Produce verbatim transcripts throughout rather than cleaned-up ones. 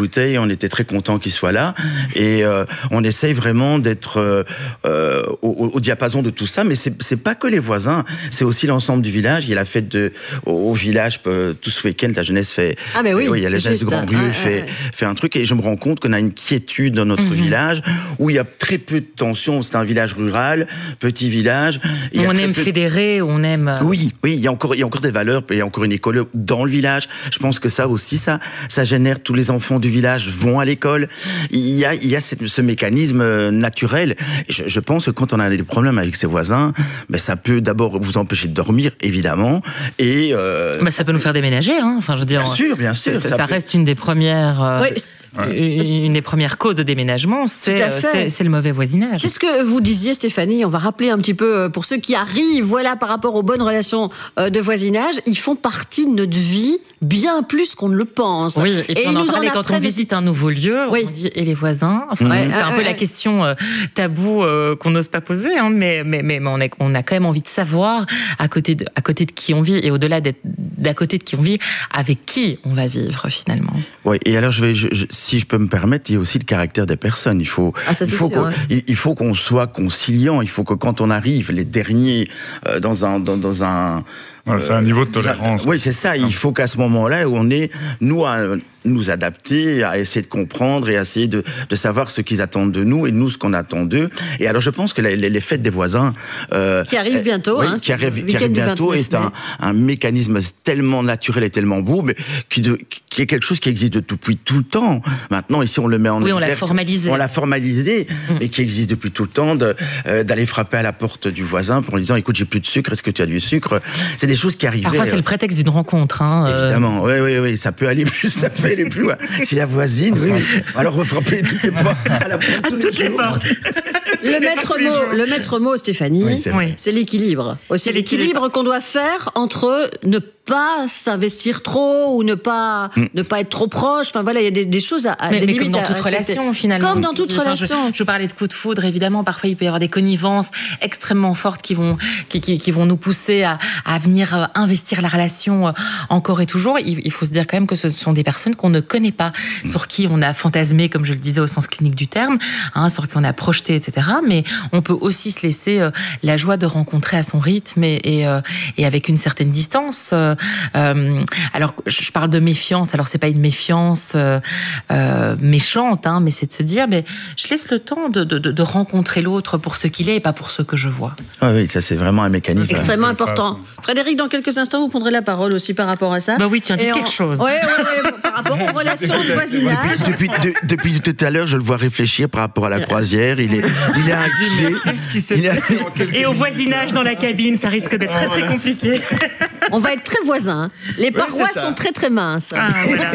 bouteille, on était très content qu'il soit là. Et euh, on essaye vraiment d'être euh, euh, au, au diapason de tout ça. Mais c'est, c'est pas que les voisins, c'est aussi l'ensemble du village. Il y a la fête de, au, au village, euh, tout ce week-end, la jeunesse fait... Ah ben oui, oui il y a la jeunesse de Grand Brieuc ouais, fait, ouais. fait un truc. Et je me rends compte qu'on a une quiétude dans notre mmh. village, où il y a très peu de tension. C'est un village rural, petit village. On aime fédérer, on aime... Oui, oui, il y a encore, il y a encore des valeurs, il y a encore une école dans le village. Je pense que ça aussi, ça, ça génère, tous les enfants du village vont à l'école. Il y a, il y a cette, ce mécanisme naturel. Je, je pense que quand on a des problèmes avec ses voisins, ben ça peut d'abord vous empêcher de dormir, évidemment, et euh... ben ça peut nous faire déménager, hein. Enfin, je veux dire, bien sûr, bien sûr, ça, ça, ça peut... reste une des premières. Euh... Oui. Ouais. Une des premières causes de déménagement, c'est, c'est, c'est le mauvais voisinage. C'est ce que vous disiez, Stéphanie. On va rappeler un petit peu pour ceux qui arrivent, voilà, par rapport aux bonnes relations de voisinage, ils font partie de notre vie bien plus qu'on ne le pense. Oui, et puis et on en parlait quand on visite un nouveau lieu, oui. on dit et les voisins. Enfin, mmh. c'est un peu ouais, la ouais. question euh, taboue euh, qu'on n'ose pas poser, hein, mais mais mais on a on a quand même envie de savoir à côté de à côté de qui on vit et au-delà d'être d'à côté de qui on vit, avec qui on va vivre finalement. Oui, et alors je vais je, je, si je peux me permettre, il y a aussi le caractère des personnes. Il faut, ah, ça, il, faut sûr, qu'on, ouais. il faut qu'on soit conciliant. Il faut que quand on arrive, les derniers, euh, dans un, dans, dans un, ouais, c'est un niveau de tolérance. Oui, c'est ça. Il faut qu'à ce moment-là, où on est, nous, à nous adapter, à essayer de comprendre et à essayer de, de savoir ce qu'ils attendent de nous et nous ce qu'on attend d'eux. Et alors, je pense que les, les fêtes des voisins euh, qui arrivent bientôt, oui, hein, qui arrivent, qui arrivent bientôt, est un, un mécanisme tellement naturel et tellement beau, mais qui, de, qui est quelque chose qui existe depuis tout le temps. Maintenant, ici, on le met en oui, on l'a formalisé. On l'a formalisé, mmh. mais qui existe depuis tout le temps, de, euh, d'aller frapper à la porte du voisin pour lui disant, écoute, j'ai plus de sucre, est-ce que tu as du sucre? C'est des choses qui arrivent. Parfois, c'est le prétexte d'une rencontre. Hein, euh... Évidemment, oui, oui, oui, ça peut aller plus, ça peut aller plus loin. Si la voisine, oui, oui. Alors frapper toutes les portes, à la porte, à toutes les portes. Le maître mot, le maître mot, Stéphanie, oui, c'est, oui. c'est l'équilibre. Aussi c'est l'équilibre. l'équilibre qu'on doit faire entre ne pas s'investir trop ou ne pas mm. ne pas être trop proche. Enfin voilà, il y a des, des choses à, à mais, des mais limites comme dans toute relation finalement. Comme dans toute enfin, relation. Je, je parlais de coups de foudre évidemment. Parfois il peut y avoir des connivences extrêmement fortes qui vont qui qui, qui vont nous pousser à, à venir investir la relation encore et toujours. Il, il faut se dire quand même que ce sont des personnes qu'on ne connaît pas, mm. sur qui on a fantasmé, comme je le disais au sens clinique du terme, hein, sur qui on a projeté, et cetera. Mais on peut aussi se laisser euh, la joie de rencontrer à son rythme et et, euh, et avec une certaine distance. Euh, Euh, alors, je parle de méfiance. Alors, c'est pas une méfiance euh, euh, méchante, hein, mais c'est de se dire, mais je laisse le temps de, de, de rencontrer l'autre pour ce qu'il est et pas pour ce que je vois. Ah oui, ça c'est vraiment un mécanisme extrêmement important. Frédéric, dans quelques instants, vous prendrez la parole aussi par rapport à ça. Bah oui, tiens, dites quelque on... chose. Oui, oui, oui, par rapport aux relations de voisinage. Depuis, de, depuis tout à l'heure, je le vois réfléchir par rapport à la croisière. Il est, il est inquiet. Qu'est-ce qui s'est passé en quelques Et au voisinage dans la cabine, ça risque d'être très très compliqué. On va être très voisins. Les oui, parois sont très très minces. Ah, voilà.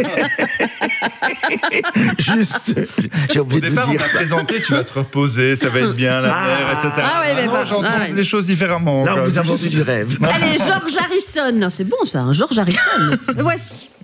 Juste, j'ai oublié Au de départ, vous dire on va ça. présenter, tu vas te reposer, ça va être bien, la ah, mer, et cetera. Ah ouais, mais non, pas, j'entends ah ouais. les choses différemment. Là, on vous a vendu du rêve. Allez, George Harrison. C'est bon ça, George Harrison. Le voici.